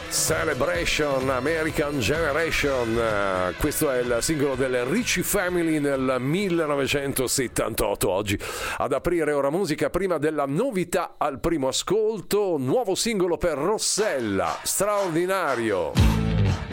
Celebration, American Generation, questo è il singolo delle Ricci Family nel 1978. Oggi ad aprire Ora Musica, prima della novità al primo ascolto, nuovo singolo per Rossella, Straordinario.